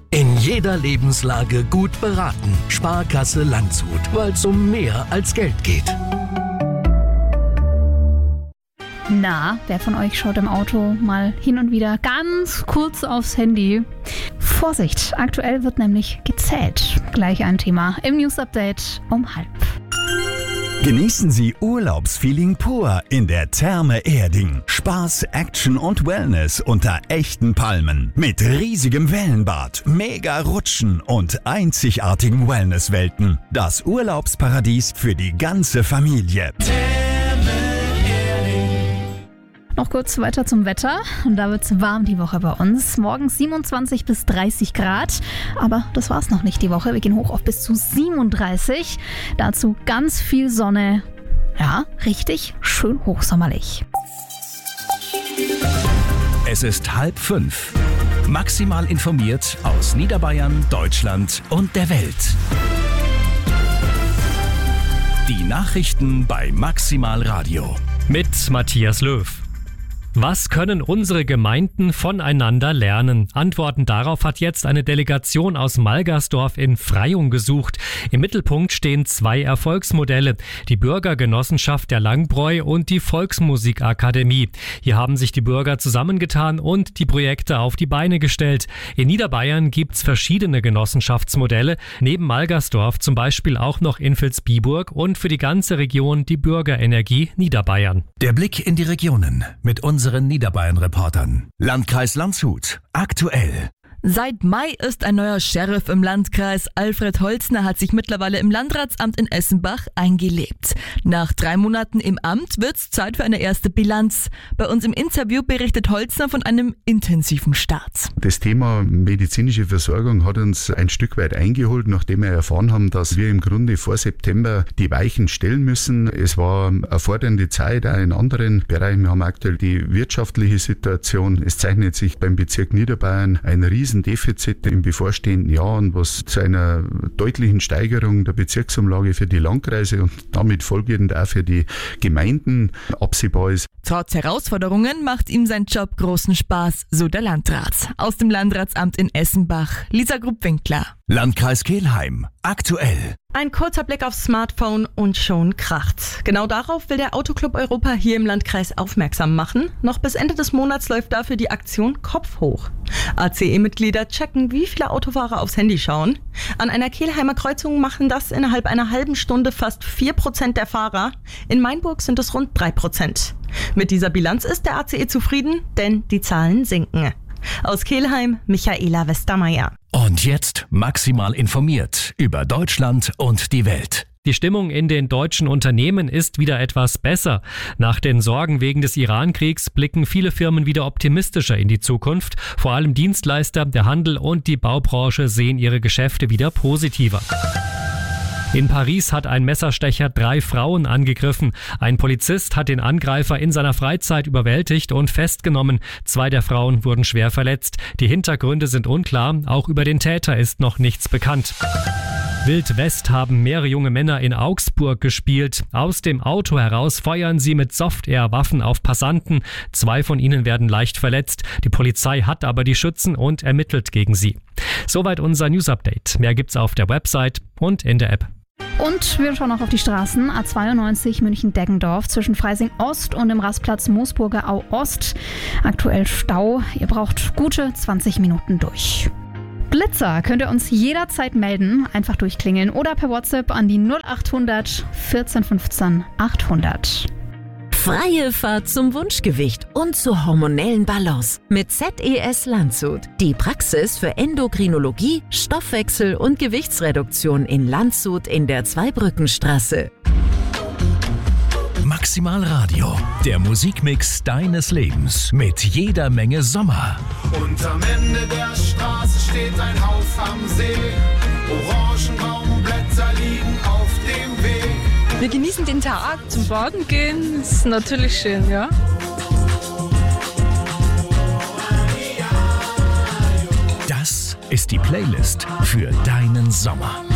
In jeder Lebenslage gut beraten. Sparkasse Landshut, weil es um mehr als Geld geht. Na, wer von euch schaut im Auto mal hin und wieder ganz kurz aufs Handy? Vorsicht, aktuell wird nämlich gezählt. Gleich ein Thema im News Update um 12:30. Genießen Sie Urlaubsfeeling pur in der Therme Erding. Spaß, Action und Wellness unter echten Palmen. Mit riesigem Wellenbad, mega Rutschen und einzigartigen Wellnesswelten. Das Urlaubsparadies für die ganze Familie. Noch kurz weiter zum Wetter. Und da wird es warm die Woche bei uns. Morgens 27 bis 30 Grad. Aber das war's noch nicht die Woche. Wir gehen hoch auf bis zu 37. Dazu ganz viel Sonne. Ja, richtig schön hochsommerlich. Es ist 4:30. Maximal informiert aus Niederbayern, Deutschland und der Welt. Die Nachrichten bei Maximal Radio. Mit Matthias Löw. Was können unsere Gemeinden voneinander lernen? Antworten darauf hat jetzt eine Delegation aus Malgersdorf in Freyung gesucht. Im Mittelpunkt stehen 2 Erfolgsmodelle: die Bürgergenossenschaft der Langbräu und die Volksmusikakademie. Hier haben sich die Bürger zusammengetan und die Projekte auf die Beine gestellt. In Niederbayern gibt's verschiedene Genossenschaftsmodelle, neben Malgersdorf zum Beispiel auch noch in Vilsbiburg und für die ganze Region die Bürgerenergie Niederbayern. Der Blick in die Regionen mit unseren Niederbayern-Reportern. Landkreis Landshut. Aktuell. Seit Mai ist ein neuer Sheriff im Landkreis. Alfred Holzner hat sich mittlerweile im Landratsamt in Essenbach eingelebt. Nach 3 Monaten im Amt wird's Zeit für eine erste Bilanz. Bei uns im Interview berichtet Holzner von einem intensiven Start. Das Thema medizinische Versorgung hat uns ein Stück weit eingeholt, nachdem wir erfahren haben, dass wir im Grunde vor September die Weichen stellen müssen. Es war eine fordernde Zeit, auch in anderen Bereichen. Wir haben aktuell die wirtschaftliche Situation. Es zeichnet sich beim Bezirk Niederbayern ein Riesendefizit im bevorstehenden Jahr an, was zu einer deutlichen Steigerung der Bezirksumlage für die Landkreise und damit folgend auch für die Gemeinden absehbar ist. Trotz Herausforderungen macht ihm sein Job großen Spaß, so der Landrat. Aus dem Landratsamt in Essenbach, Lisa Grupp-Winkler. Landkreis Kelheim. Aktuell. Ein kurzer Blick aufs Smartphone und schon kracht's. Genau darauf will der Autoclub Europa hier im Landkreis aufmerksam machen. Noch bis Ende des Monats läuft dafür die Aktion Kopf hoch. ACE-Mitglieder checken, wie viele Autofahrer aufs Handy schauen. An einer Kelheimer Kreuzung machen das innerhalb einer halben Stunde fast 4% der Fahrer. In Mainburg sind es rund 3%. Mit dieser Bilanz ist der ACE zufrieden, denn die Zahlen sinken. Aus Kelheim, Michaela Westermeier. Und jetzt maximal informiert über Deutschland und die Welt. Die Stimmung in den deutschen Unternehmen ist wieder etwas besser. Nach den Sorgen wegen des Iran-Kriegs blicken viele Firmen wieder optimistischer in die Zukunft. Vor allem Dienstleister, der Handel und die Baubranche sehen ihre Geschäfte wieder positiver. In Paris hat ein Messerstecher 3 Frauen angegriffen. Ein Polizist hat den Angreifer in seiner Freizeit überwältigt und festgenommen. 2 der Frauen wurden schwer verletzt. Die Hintergründe sind unklar. Auch über den Täter ist noch nichts bekannt. Wild West haben mehrere junge Männer in Augsburg gespielt. Aus dem Auto heraus feuern sie mit Soft-Air-Waffen auf Passanten. 2 von ihnen werden leicht verletzt. Die Polizei hat aber die Schützen und ermittelt gegen sie. Soweit unser News-Update. Mehr gibt's auf der Website und in der App. Und wir schauen auch auf die Straßen. A92 München-Deggendorf zwischen Freising Ost und dem Rastplatz Moosburger Au Ost. Aktuell Stau. Ihr braucht gute 20 Minuten durch. Blitzer könnt ihr uns jederzeit melden. Einfach durchklingeln oder per WhatsApp an die 0800 14 15 800. Freie Fahrt zum Wunschgewicht und zur hormonellen Balance mit ZES Landshut. Die Praxis für Endokrinologie, Stoffwechsel und Gewichtsreduktion in Landshut in der Zweibrückenstraße. Maximal Radio. Der Musikmix deines Lebens mit jeder Menge Sommer. Und am Ende der Straße steht ein Haus am See. Orangenbaumblätter liegen auf dem Weg. Wir genießen den Tag, zum Baden gehen, ist natürlich schön, ja. Das ist die Playlist für deinen Sommer.